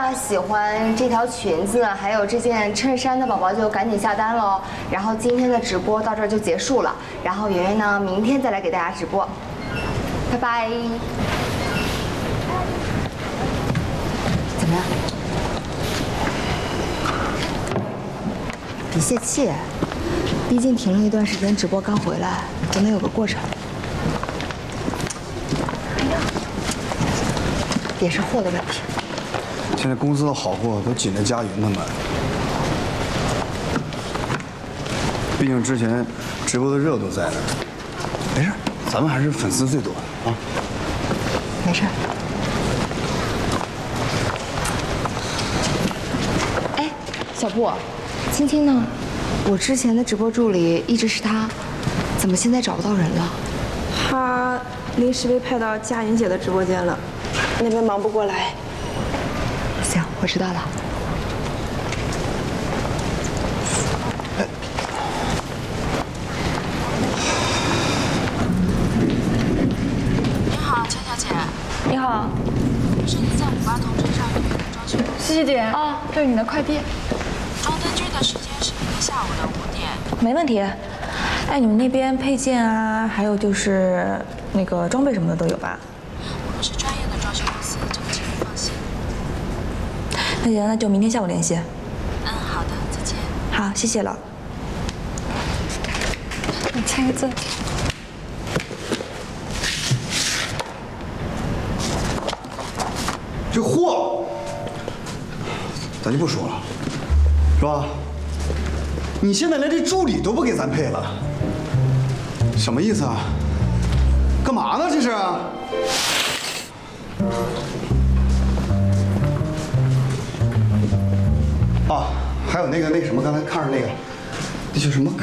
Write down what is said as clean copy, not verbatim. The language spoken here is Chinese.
呢喜欢这条裙子还有这件衬衫的宝宝就赶紧下单喽。然后今天的直播到这儿就结束了，然后圆圆呢明天再来给大家直播，拜拜。怎么样？别泄气，毕竟停了一段时间，直播刚回来，总得有个过程。也是货的问题。 现在公司的好货都紧着佳云他们，毕竟之前直播的热度在那儿。没事，咱们还是粉丝最多的啊。 没事。哎，小布，青青呢？我之前的直播助理一直是他，怎么现在找不到人了？ 他临时被派到佳云姐的直播间了。那边忙不过来。 行，我知道了。 你好，陈小姐。 你好。 是你在58同城上预约的装修公司。 谢谢姐。啊，这是你的快递。 装灯具的时间是明天下午的5点。 没问题。哎，你们那边配件啊，还有就是那个装备什么的都有吧？ 我们是专业的装修公司，这个请你放心。 那行，那就明天下午联系。 好的，再见。 好，谢谢了。 你签个字。 这货，咱就不说了，是吧？你现在连这助理都不给咱配了，什么意思啊？干嘛呢？这是？啊，还有那个什么，刚才看着那个，那叫什么？